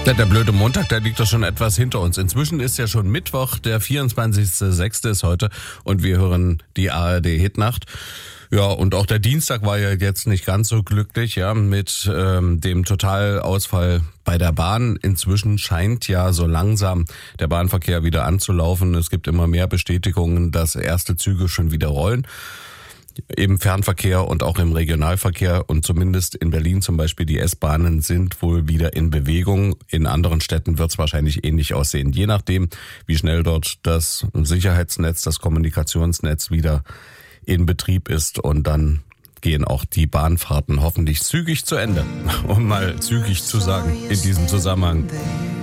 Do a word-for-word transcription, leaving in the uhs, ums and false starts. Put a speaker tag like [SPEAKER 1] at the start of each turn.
[SPEAKER 1] Ja, der blöde Montag, der liegt doch schon etwas hinter uns. Inzwischen ist ja schon Mittwoch, der vierundzwanzigster sechste ist heute und wir hören die A R D-Hitnacht. Ja, und auch der Dienstag war ja jetzt nicht ganz so glücklich, ja, mit ähm, dem Totalausfall bei der Bahn. Inzwischen scheint ja so langsam der Bahnverkehr wieder anzulaufen. Es gibt immer mehr Bestätigungen, dass erste Züge schon wieder rollen. Im Fernverkehr und auch im Regionalverkehr und zumindest in Berlin zum Beispiel die S-Bahnen sind wohl wieder in Bewegung. In anderen Städten wird es wahrscheinlich ähnlich aussehen, je nachdem, wie schnell dort das Sicherheitsnetz, das Kommunikationsnetz wieder in Betrieb ist, und dann gehen auch die Bahnfahrten hoffentlich zügig zu Ende, um mal zügig zu sagen in diesem Zusammenhang.